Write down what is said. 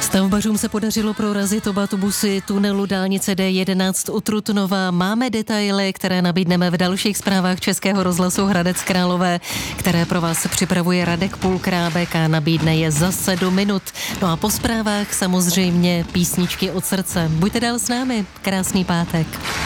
Stavbařům se podařilo prorazit oba autobusy tunelu dálnice D11 u Trutnova. Máme detaily, které nabídneme v dalších zprávách Českého rozhlasu Hradec Králové, které pro vás připravuje Radek Pulkrábek a nabídne je za 7 minut. No a po zprávách samozřejmě písničky od srdce. Buďte dál s námi. Krásný pátek.